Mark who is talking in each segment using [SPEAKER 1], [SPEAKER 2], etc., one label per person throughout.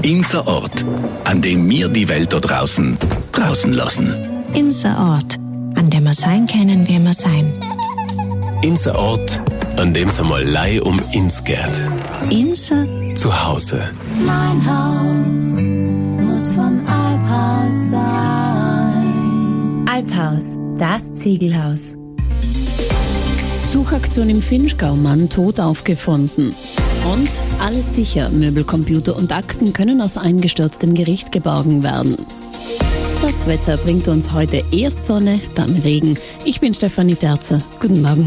[SPEAKER 1] Inser Ort, an dem wir die Welt da draußen lassen.
[SPEAKER 2] Inser Ort, an dem wir sein können, wie wir sein.
[SPEAKER 3] Inser Ort, an dem es einmal Leih ins geht.
[SPEAKER 2] Inser
[SPEAKER 3] Zuhause.
[SPEAKER 4] Mein Haus muss von Alphaus sein.
[SPEAKER 5] Alphaus, das Ziegelhaus.
[SPEAKER 6] Suchaktion im Vinschgau, Mann tot aufgefunden. Und alles sicher, Möbel, Computer und Akten können aus eingestürztem Gericht geborgen werden. Das Wetter bringt uns heute erst Sonne, dann Regen. Ich bin Stefanie Terzer. Guten Morgen.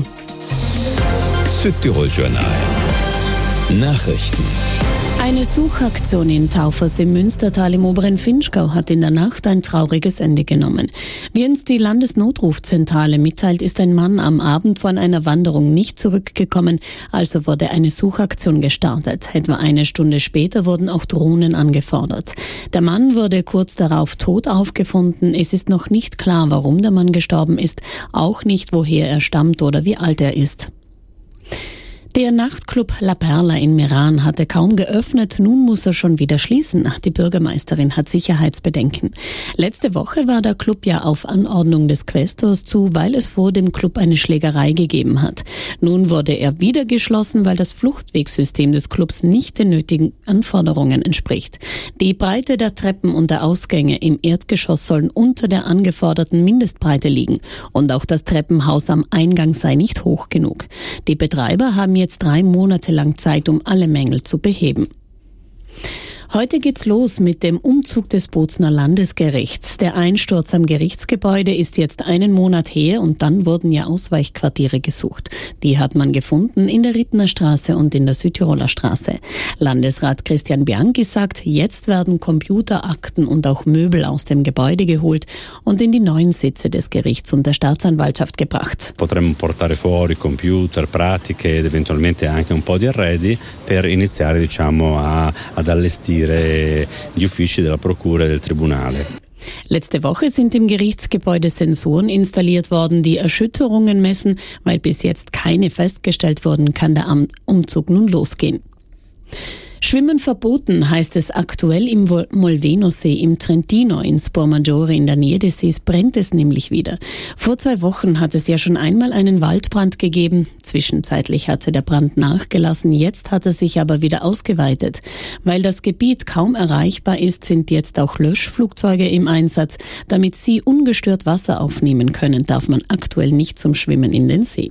[SPEAKER 7] Südtirol Journal. Nachrichten.
[SPEAKER 6] Eine Suchaktion in Taufers im Münstertal im oberen Vinschgau hat in der Nacht ein trauriges Ende genommen. Wie uns die Landesnotrufzentrale mitteilt, ist ein Mann am Abend von einer Wanderung nicht zurückgekommen, also wurde eine Suchaktion gestartet. Etwa eine Stunde später wurden auch Drohnen angefordert. Der Mann wurde kurz darauf tot aufgefunden. Es ist noch nicht klar, warum der Mann gestorben ist, auch nicht, woher er stammt oder wie alt er ist. Der Nachtclub La Perla in Meran hatte kaum geöffnet, nun muss er schon wieder schließen. Die Bürgermeisterin hat Sicherheitsbedenken. Letzte Woche war der Club ja auf Anordnung des Quästors zu, weil es vor dem Club eine Schlägerei gegeben hat. Nun wurde er wieder geschlossen, weil das Fluchtwegsystem des Clubs nicht den nötigen Anforderungen entspricht. Die Breite der Treppen und der Ausgänge im Erdgeschoss sollen unter der angeforderten Mindestbreite liegen. Und auch das Treppenhaus am Eingang sei nicht hoch genug. Die Betreiber haben jetzt 3 Monate lang Zeit, um alle Mängel zu beheben. Heute geht's los mit dem Umzug des Bozner Landesgerichts. Der Einsturz am Gerichtsgebäude ist jetzt einen Monat her und dann wurden ja Ausweichquartiere gesucht. Die hat man gefunden in der Rittner Straße und in der Südtiroler Straße. Landesrat Christian Bianchi sagt, jetzt werden Computer, Akten und auch Möbel aus dem Gebäude geholt und in die neuen Sitze des Gerichts und der Staatsanwaltschaft gebracht.
[SPEAKER 8] Potremmo portare fuori computer, pratiche ed eventualmente anche un po' di arredi per iniziare ad allestire gli uffici della Procura e del Tribunale.
[SPEAKER 6] Letzte Woche sind im Gerichtsgebäude Sensoren installiert worden, die Erschütterungen messen. Weil bis jetzt keine festgestellt wurden, kann der Umzug nun losgehen. Schwimmen verboten heißt es aktuell im Molvenosee im Trentino. In Spormaggiore in der Nähe des Sees brennt es nämlich wieder. Vor 2 Wochen hat es ja schon einmal einen Waldbrand gegeben. Zwischenzeitlich hatte der Brand nachgelassen, jetzt hat er sich aber wieder ausgeweitet. Weil das Gebiet kaum erreichbar ist, sind jetzt auch Löschflugzeuge im Einsatz. Damit sie ungestört Wasser aufnehmen können, darf man aktuell nicht zum Schwimmen in den See.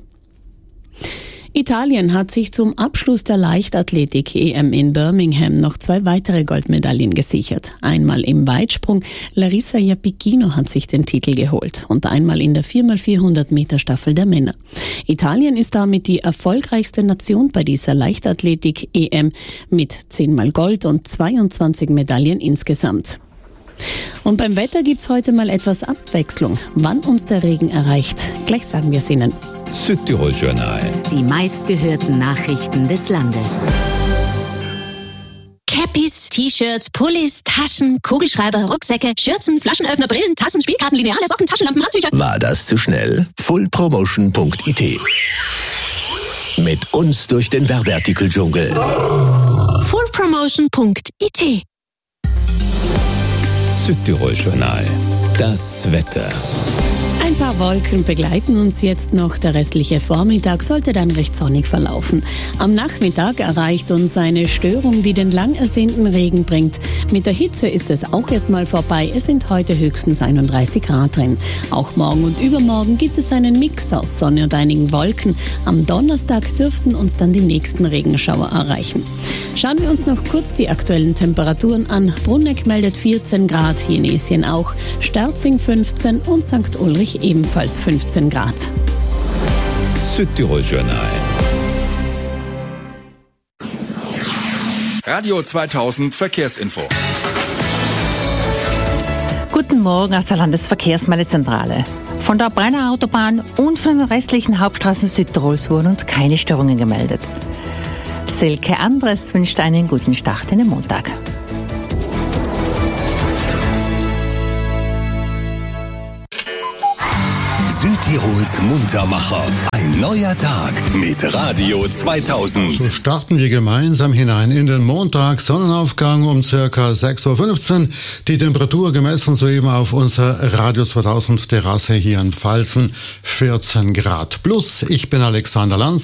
[SPEAKER 6] Italien hat sich zum Abschluss der Leichtathletik-EM in Birmingham noch 2 weitere Goldmedaillen gesichert. Einmal im Weitsprung, Larissa Japicchino hat sich den Titel geholt und einmal in der 4x400 Meter Staffel der Männer. Italien ist damit die erfolgreichste Nation bei dieser Leichtathletik-EM mit 10-mal Gold und 22 Medaillen insgesamt. Und beim Wetter gibt's heute mal etwas Abwechslung. Wann uns der Regen erreicht, gleich sagen wir es Ihnen.
[SPEAKER 7] Südtirol Journal.
[SPEAKER 2] Die meistgehörten Nachrichten des Landes. Cappies, T-Shirts, Pullis, Taschen, Kugelschreiber, Rucksäcke, Schürzen, Flaschenöffner, Brillen, Tassen, Spielkarten, Lineale, Socken, Taschenlampen, Handtücher.
[SPEAKER 1] War das zu schnell? fullpromotion.it. Mit uns durch den Werbeartikeldschungel.
[SPEAKER 2] fullpromotion.it.
[SPEAKER 7] Südtirol Journal. Das Wetter.
[SPEAKER 6] Ein paar Wolken begleiten uns jetzt noch. Der restliche Vormittag sollte dann recht sonnig verlaufen. Am Nachmittag erreicht uns eine Störung, die den lang ersehnten Regen bringt. Mit der Hitze ist es auch erstmal vorbei. Es sind heute höchstens 31 Grad drin. Auch morgen und übermorgen gibt es einen Mix aus Sonne und einigen Wolken. Am Donnerstag dürften uns dann die nächsten Regenschauer erreichen. Schauen wir uns noch kurz die aktuellen Temperaturen an. Brunneck meldet 14 Grad, Jenesien auch, Sterzing 15 und St. Ulrich ebenfalls 15 Grad.
[SPEAKER 7] Südtirol Journal.
[SPEAKER 9] Radio 2000 Verkehrsinfo.
[SPEAKER 10] Guten Morgen aus der Landesverkehrsmeldezentrale. Von der Brenner Autobahn und von den restlichen Hauptstraßen Südtirols wurden uns keine Störungen gemeldet. Silke Andres wünscht einen guten Start in den Montag.
[SPEAKER 1] Südtirols Muntermacher. Ein neuer Tag mit Radio 2000.
[SPEAKER 11] So starten wir gemeinsam hinein in den Montag. Sonnenaufgang um circa 6.15 Uhr. Die Temperatur gemessen soeben auf unserer Radio 2000 Terrasse hier in Pfalzen 14 Grad plus. Ich bin Alexander Lanz.